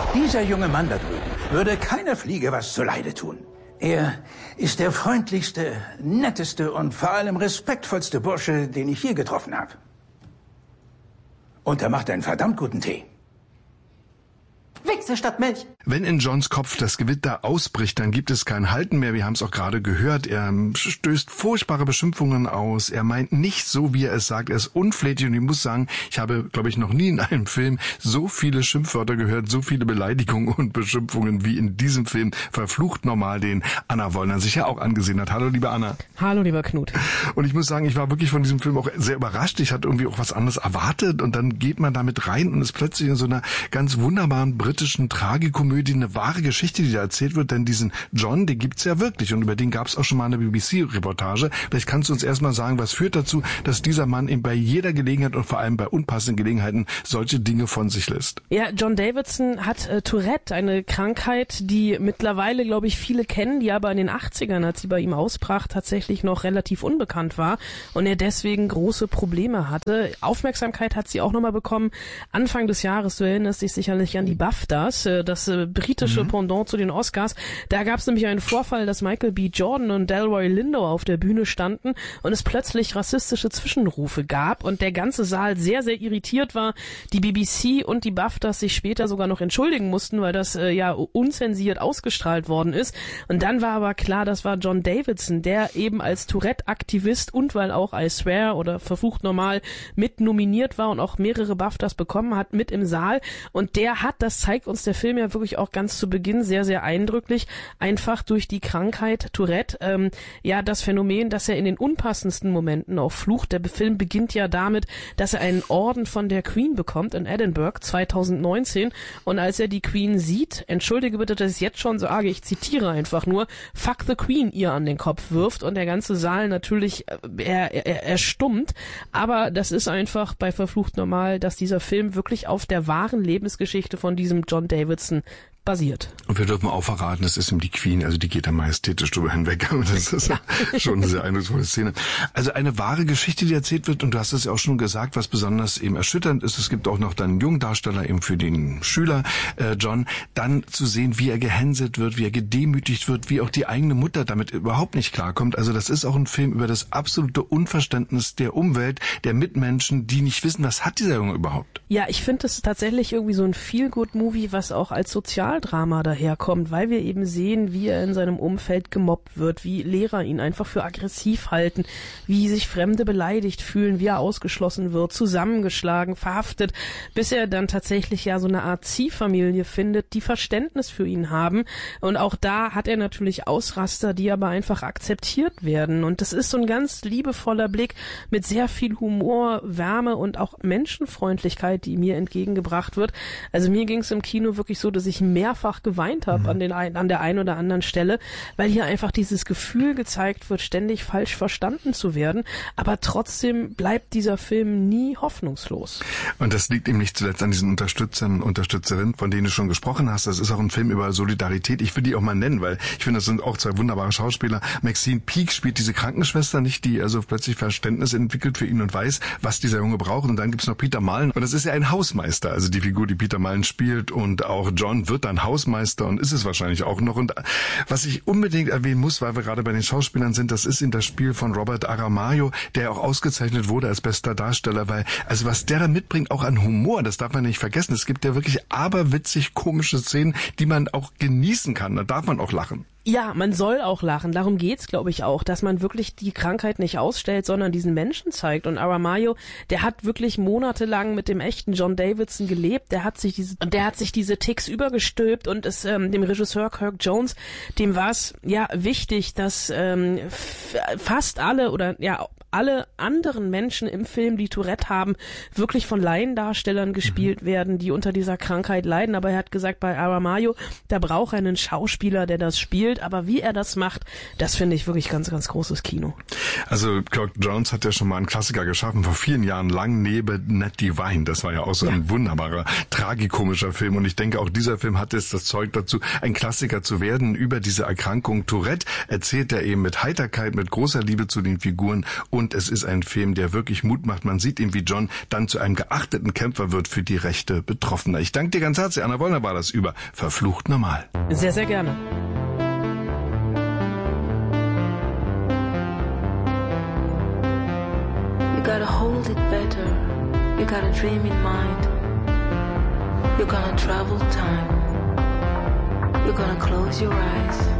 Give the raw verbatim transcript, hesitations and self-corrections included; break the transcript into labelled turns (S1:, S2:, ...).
S1: Dieser junge Mann da drüben würde keiner Fliege was zuleide tun. Er ist der freundlichste, netteste und vor allem respektvollste Bursche, den ich je getroffen habe. Und er macht einen verdammt guten Tee.
S2: Wichse statt Milch.
S3: Wenn in Johns Kopf das Gewitter ausbricht, dann gibt es kein Halten mehr. Wir haben es auch gerade gehört. Er stößt furchtbare Beschimpfungen aus. Er meint nicht so, wie er es sagt. Er ist unflätig und ich muss sagen, ich habe, glaube ich, noch nie in einem Film so viele Schimpfwörter gehört, so viele Beleidigungen und Beschimpfungen wie in diesem Film. Verflucht normal, den Anna Wollner sich ja auch angesehen hat. Hallo, liebe Anna.
S4: Hallo, lieber Knut.
S3: Und ich muss sagen, ich war wirklich von diesem Film auch sehr überrascht. Ich hatte irgendwie auch was anderes erwartet und dann geht man damit rein und ist plötzlich in so einer ganz wunderbaren britischen Tragikomödie, eine wahre Geschichte, die da erzählt wird, denn diesen John, den gibt's ja wirklich und über den gab's auch schon mal eine B B C-Reportage. Vielleicht kannst du uns erstmal sagen, was führt dazu, dass dieser Mann eben bei jeder Gelegenheit und vor allem bei unpassenden Gelegenheiten solche Dinge von sich lässt.
S4: Ja, John Davidson hat äh, Tourette, eine Krankheit, die mittlerweile, glaube ich, viele kennen, die aber in den achtzigern, als sie bei ihm ausbrach, tatsächlich noch relativ unbekannt war und er deswegen große Probleme hatte. Aufmerksamkeit hat sie auch nochmal bekommen. Anfang des Jahres, du erinnerst dich sicherlich an die BAFTAs, das äh, britische mhm. Pendant zu den Oscars. Da gab es nämlich einen Vorfall, dass Michael B. Jordan und Delroy Lindo auf der Bühne standen und es plötzlich rassistische Zwischenrufe gab und der ganze Saal sehr, sehr irritiert war. Die B B C und die BAFTAs sich später sogar noch entschuldigen mussten, weil das äh, ja unzensiert ausgestrahlt worden ist. Und dann war aber klar, das war John Davidson, der eben als Tourette-Aktivist und weil auch I Swear oder Verflucht Normal mit nominiert war und auch mehrere BAFTAs bekommen hat, mit im Saal. Und der hat, das zeigt uns der Film ja wirklich auch ganz zu Beginn sehr, sehr eindrücklich, einfach durch die Krankheit Tourette, ähm, ja, das Phänomen, dass er in den unpassendsten Momenten auch flucht. Der Film beginnt ja damit, dass er einen Orden von der Queen bekommt in Edinburgh zweitausendneunzehn und als er die Queen sieht, entschuldige bitte, dass ich es jetzt schon sage, ich zitiere einfach nur, fuck the Queen ihr an den Kopf wirft und der ganze Saal natürlich, er, er, er stummt, aber das ist einfach bei Verflucht Normal, dass dieser Film wirklich auf der wahren Lebensgeschichte von diesem John Davidson basiert.
S3: Und wir dürfen auch verraten, das ist ihm die Queen, also die geht da majestätisch drüber hinweg. Das ist ja schon eine sehr eindrucksvolle Szene. Also eine wahre Geschichte, die erzählt wird, und du hast es ja auch schon gesagt, was besonders eben erschütternd ist. Es gibt auch noch dann einen jungen Darsteller eben für den Schüler, äh, John, dann zu sehen, wie er gehänselt wird, wie er gedemütigt wird, wie auch die eigene Mutter damit überhaupt nicht klarkommt. Also das ist auch ein Film über das absolute Unverständnis der Umwelt, der Mitmenschen, die nicht wissen, was hat dieser Junge überhaupt.
S4: Ja, ich finde es tatsächlich irgendwie so ein Feel-Good-Movie, was auch als Sozialdrama daherkommt, weil wir eben sehen, wie er in seinem Umfeld gemobbt wird, wie Lehrer ihn einfach für aggressiv halten, wie sich Fremde beleidigt fühlen, wie er ausgeschlossen wird, zusammengeschlagen, verhaftet, bis er dann tatsächlich ja so eine Art Ziehfamilie findet, die Verständnis für ihn haben. Und auch da hat er natürlich Ausraster, die aber einfach akzeptiert werden. Und das ist so ein ganz liebevoller Blick mit sehr viel Humor, Wärme und auch Menschenfreundlichkeit, die mir entgegengebracht wird. Also mir ging es im Kino wirklich so, dass ich mehrfach geweint habe mhm. an den ein, an der einen oder anderen Stelle, weil hier einfach dieses Gefühl gezeigt wird, ständig falsch verstanden zu werden, aber trotzdem bleibt dieser Film nie hoffnungslos.
S3: Und das liegt eben nicht zuletzt an diesen Unterstützern und Unterstützerinnen, von denen du schon gesprochen hast. Das ist auch ein Film über Solidarität. Ich will die auch mal nennen, weil ich finde, das sind auch zwei wunderbare Schauspieler. Maxine Peake spielt diese Krankenschwester nicht, die also plötzlich Verständnis entwickelt für ihn und weiß, was dieser Junge braucht. Und dann gibt's noch Peter Mullen. Und das ist ja ein Hausmeister, also die Figur, die Peter Mullen spielt. Und auch John wird dann Hausmeister und ist es wahrscheinlich auch noch. Und was ich unbedingt erwähnen muss, weil wir gerade bei den Schauspielern sind, das ist in das Spiel von Robert Aramayo, der auch ausgezeichnet wurde als bester Darsteller, weil, also was der da mitbringt, auch an Humor, das darf man nicht vergessen. Es gibt ja wirklich aberwitzig komische Szenen, die man auch genießen kann. Da darf man auch lachen.
S4: Ja, man soll auch lachen. Darum geht's, glaube ich, auch, dass man wirklich die Krankheit nicht ausstellt, sondern diesen Menschen zeigt. Und Aramayo, der hat wirklich monatelang mit dem echten John Davidson gelebt. Der hat sich diese, der hat sich diese Ticks übergestülpt und es ähm, dem Regisseur Kirk Jones, dem war es ja wichtig, dass ähm, f- fast alle oder ja alle anderen Menschen im Film, die Tourette haben, wirklich von Laiendarstellern gespielt mhm. werden, die unter dieser Krankheit leiden. Aber er hat gesagt, bei Aramayo, da braucht er einen Schauspieler, der das spielt. Aber wie er das macht, das finde ich wirklich ganz, ganz großes Kino.
S3: Also Kirk Jones hat ja schon mal einen Klassiker geschaffen, vor vielen Jahren lang, neben Ned Divine. Das war ja auch so ja. ein wunderbarer, tragikomischer Film. Und ich denke, auch dieser Film hat jetzt das Zeug dazu, ein Klassiker zu werden. Über diese Erkrankung Tourette erzählt er eben mit Heiterkeit, mit großer Liebe zu den Figuren und es ist ein Film, der wirklich Mut macht. Man sieht ihn, wie John dann zu einem geachteten Kämpfer wird für die Rechte Betroffener. Ich danke dir ganz herzlich. Anna Wollner war das über Verflucht Normal.
S4: Sehr, sehr gerne.
S2: You gotta hold it better. You got a dream in mind. You're gonna travel time. You're gonna close your eyes.